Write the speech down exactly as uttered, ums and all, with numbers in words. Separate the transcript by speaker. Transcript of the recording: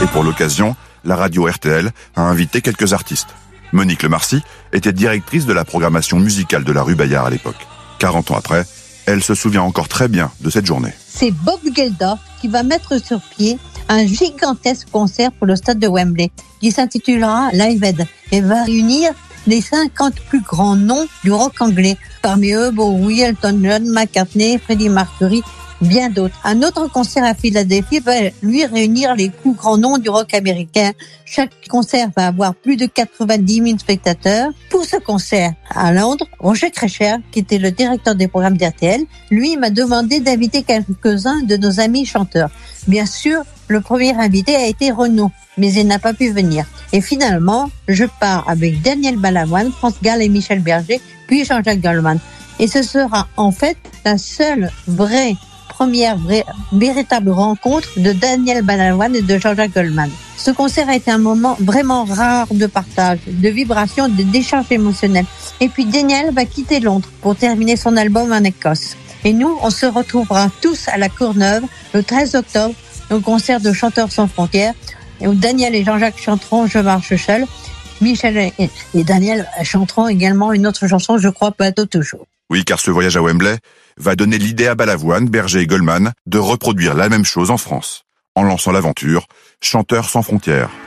Speaker 1: Et pour l'occasion, la radio R T L a invité quelques artistes. Monique Lemarcy était directrice de la programmation musicale de la rue Bayard à l'époque. quarante ans après, elle se souvient encore très bien de cette journée.
Speaker 2: C'est Bob Geldof qui va mettre sur pied un gigantesque concert pour le stade de Wembley qui s'intitulera Live Aid et va réunir les cinquante plus grands noms du rock anglais. Parmi eux, Bowie, Elton John, McCartney, Freddie Mercury, bien d'autres. Un autre concert à Philadelphie va lui réunir les plus grands noms du rock américain. Chaque concert va avoir plus de quatre-vingt-dix mille spectateurs. Pour ce concert à Londres, Roger Krecher, qui était le directeur des programmes d'R T L, lui m'a demandé d'inviter quelques-uns de nos amis chanteurs. Bien sûr, le premier invité a été Renaud, mais il n'a pas pu venir. Et finalement, je pars avec Daniel Balavoine, France Gall et Michel Berger, puis Jean-Jacques Goldman. Et ce sera en fait la seule vraie première vraie, véritable rencontre de Daniel Balavoine et de Jean-Jacques Goldman. Ce concert a été un moment vraiment rare de partage, de vibration, de d'échange émotionnel. Et puis Daniel va quitter Londres pour terminer son album en Écosse. Et nous, on se retrouvera tous à la Courneuve le treize octobre au concert de Chanteurs sans frontières, où Daniel et Jean-Jacques chanteront Je marche seul. Michel et, et Daniel chanteront également une autre chanson, je crois, Bateau toujours.
Speaker 1: Oui, car ce voyage à Wembley va donner l'idée à Balavoine, Berger et Goldman de reproduire la même chose en France, en lançant l'aventure Chanteurs sans frontières.